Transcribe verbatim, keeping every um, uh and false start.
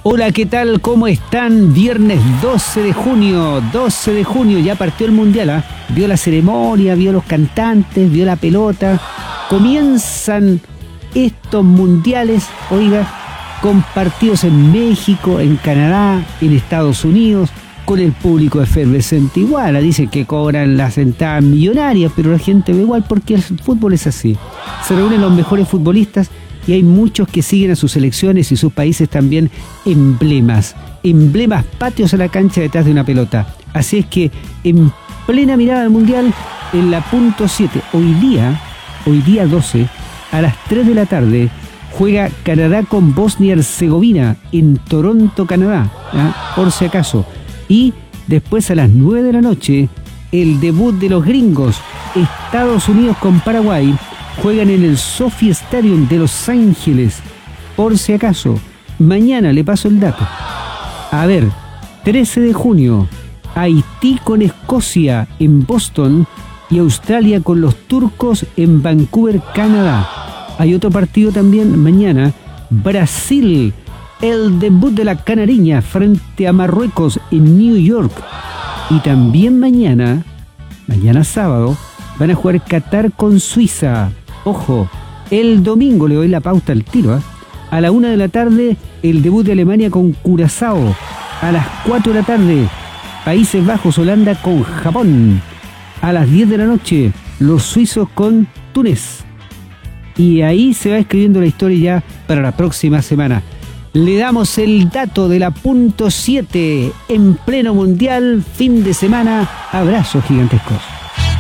Hola, ¿qué tal? ¿Cómo están? Viernes doce de junio, doce de junio, ya partió el Mundial, ¿eh? Vio la ceremonia, vio los cantantes, vio la pelota. Comienzan estos mundiales, oiga, con partidos en México, en Canadá, en Estados Unidos, con el público efervescente igual. Dicen que cobran las entradas millonarias, pero la gente ve igual porque el fútbol es así. Se reúnen los mejores futbolistas y hay muchos que siguen a sus selecciones y sus países también emblemas. Emblemas patios a la cancha detrás de una pelota. Así es que en plena mirada del Mundial, en la punto siete, hoy día, hoy día doce, a las tres de la tarde, juega Canadá con Bosnia y Herzegovina en Toronto, Canadá, ¿eh? Por si acaso. Y después a las nueve de la noche, el debut de los gringos, Estados Unidos con Paraguay, juegan en el Sophie Stadium de Los Ángeles, por si acaso. Mañana le paso el dato. A ver, trece de junio, Haití con Escocia en Boston y Australia con los turcos en Vancouver, Canadá. Hay otro partido también mañana, Brasil, el debut de la canariña frente a Marruecos en New York. Y también mañana, mañana sábado, van a jugar Qatar con Suiza. Ojo, el domingo le doy la pauta al tiro, ¿eh? A la una de la tarde, el debut de Alemania con Curazao. A las cuatro de la tarde, Países Bajos, Holanda con Japón. A las diez de la noche, los suizos con Túnez. Y ahí se va escribiendo la historia ya para la próxima semana. Le damos el dato de la punto siete en pleno mundial, fin de semana. Abrazos gigantescos.